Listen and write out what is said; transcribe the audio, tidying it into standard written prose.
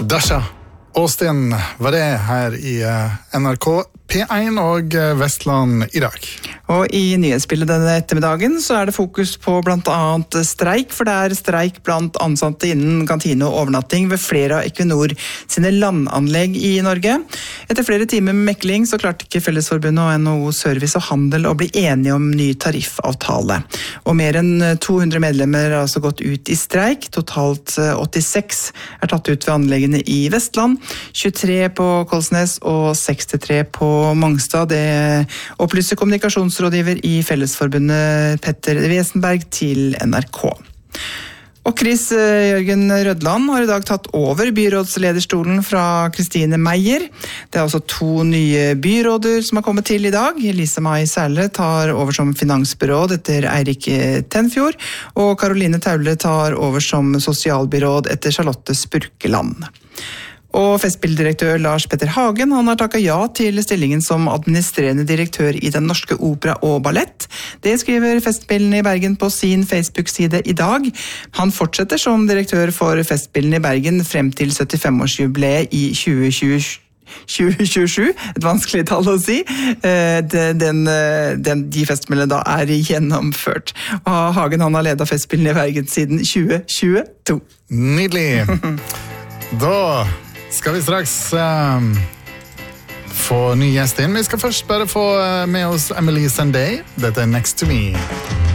Dasha Austin var det her i NRK P1 og Vestland i dag. Og i nyhetsbildet denne ettermiddagen så det fokus på blant annet streik, for det streik blant ansatte innen kantine og overnatting ved flere av Equinor sine landanlegg i Norge. Etter flere timer med mekling så klarte ikke Fellesforbundet og NHO Service og Handel å bli enige om ny tariffavtale. Og mer enn 200 medlemmer har altså gått ut i streik. Totalt 86 tatt ut ved anleggene i Vestland, 23 på Kolsnes og 63 på Mongstad. Det opplyser kommunikasjonsrådgiver i Fellesforbundet Petter Wesenberg til NRK. Og Chris Jørgen Rødland har i dag tatt over byrådslederstolen fra Kristine Meyer. Det altså 2 nye byråder som har kommet til i dag. Lise Mai Særle tar over som finansbyråd etter Eirik Tenfjord, og Karoline Taule tar over som sosialbyråd etter Charlotte Spurkeland. Og festspilldirektør Lars Petter Hagen han har takket ja til stillingen som administrerende direktør i Den Norske Opera og Ballett. Det skriver Festspillene i Bergen på sin Facebook-side i dag. Han fortsetter som direktør for Festspillene i Bergen frem til 75-årsjubileet i 2027, et vanskelig tall å si. De festspillene da gjennomført. Og Hagen han har ledet Festspillene i Bergen siden 2022. Nydelig! Da skal vi straks få ny gjest inn. Vi skal først bare få med oss Emily Sandé. Dette Next to Me.